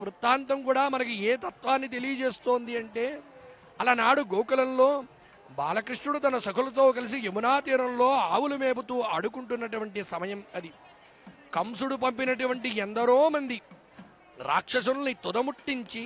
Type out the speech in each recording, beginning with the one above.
వృత్తాంతం కూడా మనకి ఏ తత్వాన్ని తెలియజేస్తోంది అంటే, అలనాడు గోకులంలో బాలకృష్ణుడు తన సఖులతో కలిసి యమునా తీరంలో ఆవులు మేపుతూ ఆడుకుంటున్నటువంటి సమయం అది. కంసుడు పంపినటువంటి ఎందరో మంది రాక్షసుల్ని తుదముట్టించి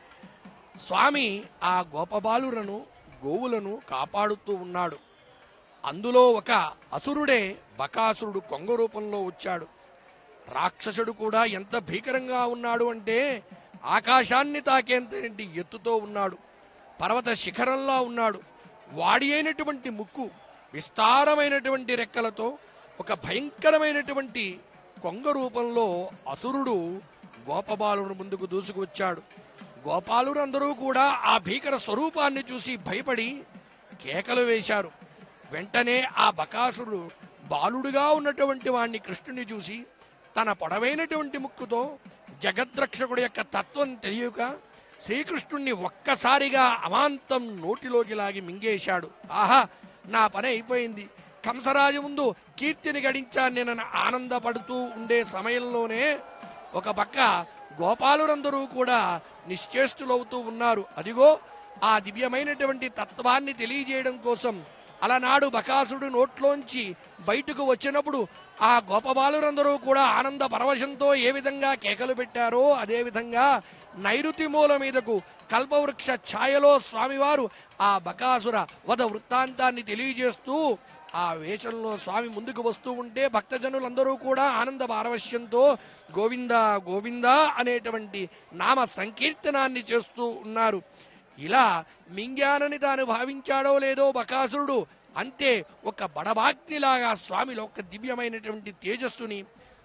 స్వామి ఆ గోపబాలులను గోవులను కాపాడుతూ ఉన్నాడు. అందులో ఒక అసురుడే బకాసురుడు కొంగ రూపంలో వచ్చాడు. రాక్షసుడు కూడా ఎంత భీకరంగా ఉన్నాడు అంటే ఆకాశాన్ని తాకేంతటి ఎత్తుతో ఉన్నాడు. పర్వత శిఖరంలా ఉన్నాడు. వాడి అయినటువంటి ముక్కు, విస్తారమైనటువంటి రెక్కలతో ఒక భయంకరమైనటువంటి కొంగ రూపంలో అసురుడు గోపబాలుడు ముందుకు దూసుకువచ్చాడు. గోపాలురందరూ కూడా ఆ భీకర స్వరూపాన్ని చూసి భయపడి కేకలు వేశారు. వెంటనే ఆ బకాసురుడు బాలుడుగా ఉన్నటువంటి వాణ్ణి కృష్ణుని చూసి తన పొడవైనటువంటి ముక్కుతో జగద్రక్షకుడి యొక్క తత్వం తెలియక శ్రీకృష్ణుణ్ణి ఒక్కసారిగా అమాంతం నోటిలోకి లాగి మింగేశాడు. ఆహా, నా పని అయిపోయింది, కంసరాజు ముందు కీర్తిని గడించాను నేను ఆనందపడుతూ ఉండే సమయంలోనే ఒక పక్క గోపాలురందరూ కూడా నిశ్చేష్టులవుతూ ఉన్నారు. అదిగో ఆ దివ్యమైనటువంటి తత్వాన్ని తెలియజేయడం కోసం అలనాడు బకాసుడు నోట్లోంచి బయటకు వచ్చినప్పుడు ఆ గోపబాలురందరూ కూడా ఆనంద పరవశంతో ఏ విధంగా కేకలు పెట్టారో అదేవిధంగా నైరుతి మూల మీదకు కల్పవృక్ష ఛాయలో స్వామివారు ఆ బకాసుర వధ వృత్తాంతాన్ని తెలియజేస్తూ ఆ వేషంలో స్వామి ముందుకు వస్తూ ఉంటే భక్తజనులందరూ కూడా ఆనంద పారవశ్యంతో గోవింద గోవింద అనేటువంటి నామ సంకీర్తనాన్ని చేస్తూ ఉన్నారు. ఇలా మింగానని తాను భావించాడో లేదో బకాసురుడు అంతే ఒక బడబాగ్నిలాగా స్వామిలో ఒక దివ్యమైనటువంటి తేజస్సుని,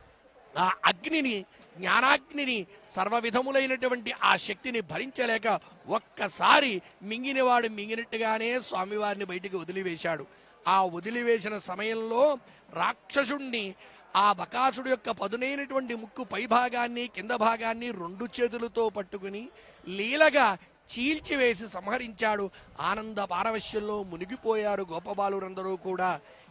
ఆ అగ్నిని, జ్ఞానాగ్నిని, సర్వ విధములైనటువంటి ఆ శక్తిని భరించలేక ఒక్కసారి మింగినవాడు మింగినట్టుగానే స్వామివారిని బయటికి వదిలివేశాడు. ఆ వదిలివేసిన సమయంలో రాక్షసుణ్ణి ఆ బకాసుడు యొక్క పదునైనటువంటి ముక్కు పై భాగాన్ని కింద భాగాన్ని రెండు చేతులతో పట్టుకుని లీలగా చీల్చివేసి సంహరించాడు. ఆనంద పారవశ్యంలో మునిగిపోయారు గోపబాలురందరూ కూడా.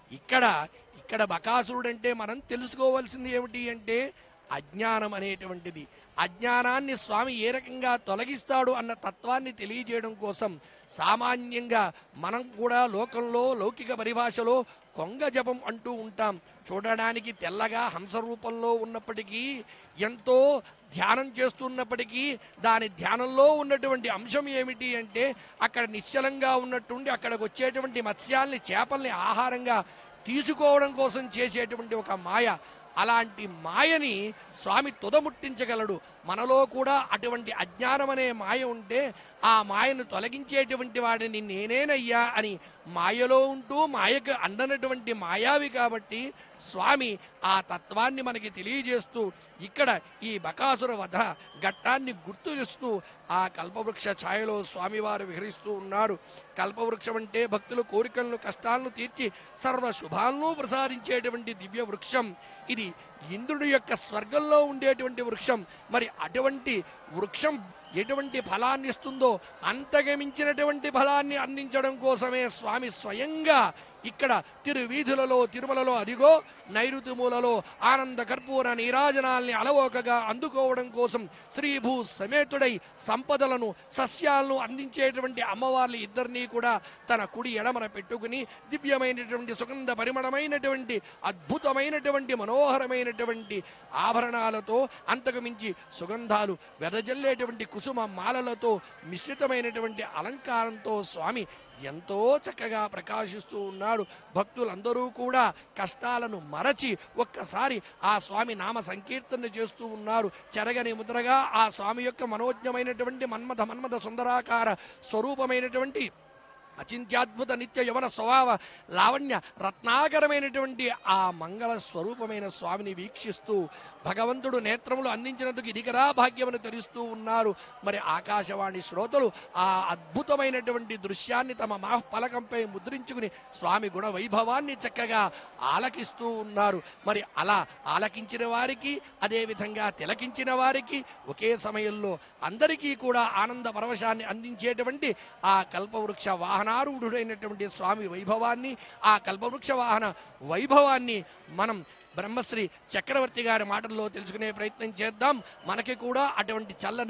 ఇక్కడ బకాసురుడంటే మనం తెలుసుకోవాల్సింది ఏమిటి అంటే అజ్ఞానం అనేటువంటిది. అజ్ఞానాన్ని స్వామి ఏ రకంగా తొలగిస్తాడు అన్న తత్వాన్ని తెలియజేయడం కోసం సామాన్యంగా మనం కూడా లోకంలో లౌకిక పరిభాషలో కొంగ జపం అంటూ ఉంటాం. చూడడానికి తెల్లగా హంస రూపంలో ఉన్నప్పటికీ, ఎంతో ధ్యానం చేస్తున్నప్పటికీ దాని ధ్యానంలో ఉన్నటువంటి అంశం ఏమిటి అంటే అక్కడ నిశ్చలంగా ఉన్నట్టుండి అక్కడికి వచ్చేటువంటి మత్స్యాల్ని, చేపల్ని ఆహారంగా తీసుకోవడం కోసం చేసేటువంటి ఒక మాయ. అలాంటి మాయని స్వామి తుదముట్టించగలడు. మనలో కూడా అటువంటి అజ్ఞానం అనే మాయ ఉంటే ఆ మాయను తొలగించేటువంటి వాడిని నేనేనయ్యా అని మాయలో ఉంటూ మాయకు అందనటువంటి మాయావి కాబట్టి స్వామి ఆ తత్వాన్ని మనకి తెలియజేస్తూ ఇక్కడ ఈ బకాసుర వధ ఘట్టాన్ని గుర్తు చేస్తూ ఆ కల్పవృక్ష ఛాయలో స్వామివారు విహరిస్తూ ఉన్నారు. కల్పవృక్షం అంటే భక్తుల కోరికలను, కష్టాలను తీర్చి సర్వ శుభాలను ప్రసాదించేటువంటి దివ్య వృక్షం ఇది. ఇంద్రుడి యొక్క స్వర్గంలో ఉండేటువంటి వృక్షం. మరి అటువంటి వృక్షం ఎటువంటి ఫలాన్ని ఇస్తుందో అంతగమించినటువంటి ఫలాన్ని అందించడం కోసమే స్వామి స్వయంగా ఇక్కడ తిరువీధులలో, తిరుమలలో అదిగో నైరుతి మూలలో ఆనంద కర్పూర నీరాజనాల్ని అలవోకగా అందుకోవడం కోసం శ్రీభూ సమేతుడై సంపదలను, సస్యాలను అందించేటువంటి అమ్మవార్లు ఇద్దరినీ కూడా తన కుడి ఎడమన పెట్టుకుని దివ్యమైనటువంటి సుగంధ పరిమళమైనటువంటి అద్భుతమైనటువంటి మనోహరమైనటువంటి ఆభరణాలతో, అంతకు మించి సుగంధాలు వెదజల్లేటువంటి కుసుమ మాలలతో మిశ్రితమైనటువంటి అలంకారంతో స్వామి ఎంతో చక్కగా ప్రకాశిస్తూ ఉన్నాడు. భక్తులందరూ కూడా కష్టాలను మరచి ఒక్కసారి ఆ స్వామి నామ సంకీర్తన చేస్తూ ఉన్నారు. చెరగని ముద్రగా ఆ స్వామి యొక్క మనోజ్ఞమైనటువంటి మన్మథ సుందరాకార స్వరూపమైనటువంటి అచింత్యాద్భుత నిత్య యవన స్వభావ లావణ్య రత్నాకరమైనటువంటి ఆ మంగళ స్వరూపమైన స్వామిని వీక్షిస్తూ భగవంతుడు నేత్రములు అందించినందుకు ఇదికరా భాగ్యమని తెలుస్తూ ఉన్నారు. మరి ఆకాశవాణి శ్రోతలు ఆ అద్భుతమైనటువంటి దృశ్యాన్ని తమ మాహ్పలకంపై ముద్రించుకుని స్వామి గుణ వైభవాన్ని చక్కగా ఆలకిస్తూ ఉన్నారు. మరి అలా ఆలకించిన వారికి, అదేవిధంగా తిలకించిన వారికి ఒకే సమయంలో అందరికీ కూడా ఆనంద పరవశాన్ని అందించేటువంటి ఆ కల్పవృక్ష వాహనారూఢుడైనటువంటి స్వామి వైభవాన్ని, ఆ కల్పవృక్ష వాహన వైభవాన్ని మనం బ్రహ్మశ్రీ చక్రవర్తి గారి మాటల్లో తెలుసుకునే ప్రయత్నం చేద్దాం. మనకి కూడా అటువంటి చల్లని